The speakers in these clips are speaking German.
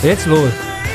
Jetzt los.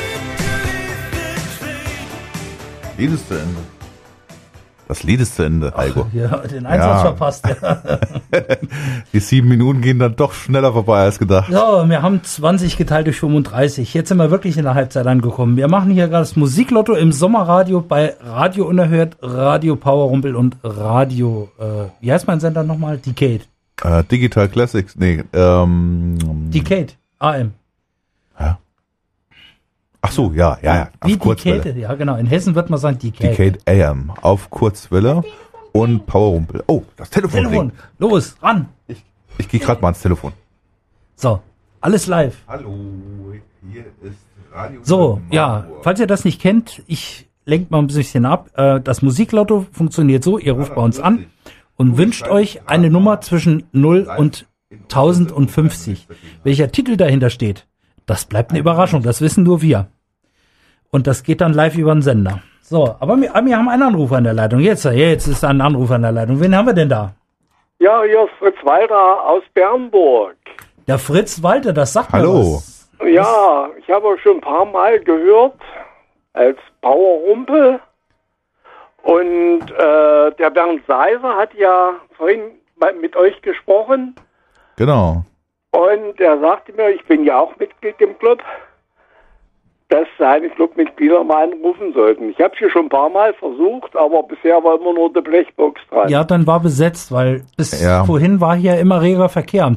Lied ist zu Ende. Das Lied ist zu Ende, Heiko. Ja, den Einsatz verpasst. Ja. Die 7 Minuten gehen dann doch schneller vorbei als gedacht. So, wir haben 20 geteilt durch 35. Jetzt sind wir wirklich in der Halbzeit angekommen. Wir machen hier gerade das Musiklotto im Sommerradio bei Radio Unerhört, Radio Powerrumpel und Radio, wie heißt mein Sender nochmal? Decade. Digital Classics, Decade, AM. Ja. Ach so, ja. Wie Decade, ja genau. In Hessen wird man sagen Decade. Decade AM auf Kurzwelle und Powerrumpel. Oh, das Telefon ringt. Los, ran. Ich gehe gerade mal ans Telefon. So, alles live. Hallo, hier ist Radio. So, ja, falls ihr das nicht kennt, ich lenke mal ein bisschen ab. Das Musiklotto funktioniert so, ihr ruft bei uns an und wünscht euch eine Nummer zwischen 0 und 1050. Welcher Titel dahinter steht, das bleibt eine Überraschung, das wissen nur wir. Und das geht dann live über den Sender. So, aber wir haben einen Anrufer in der Leitung. Jetzt ist ein Anrufer in der Leitung. Wen haben wir denn da? Ja, hier ist Fritz Walter aus Bernburg. Der Fritz Walter, das sagt mir Hallo. was. Ja, ich habe euch schon ein paar Mal gehört als Powerrumpel. Und der Bernd Seiser hat ja vorhin mit euch gesprochen. Genau. Und er sagte mir, ich bin ja auch Mitglied im Club, dass seine Clubmitglieder mal anrufen sollten. Ich habe es hier schon ein paar Mal versucht, aber bisher war immer nur die Blechbox dran. Ja, dann war besetzt, weil bis Ja. vorhin war hier immer reger Verkehr am